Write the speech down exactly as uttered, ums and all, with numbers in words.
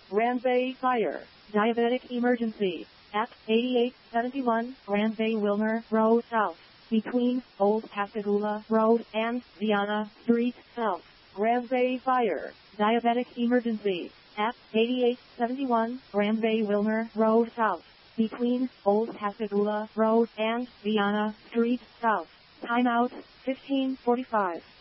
Ranbay Fire. Diabetic emergency. At eighty-eight seventy-one Ranbay Wilmer Road South. Between Old Pascagoula Road and Viana Street South. Ranbay Fire. Diabetic emergency. At eighty-eight seventy-one Ranbay Wilmer Road South. Between Old Pascagoula Road and Viana Street South. Timeout fifteen forty-five.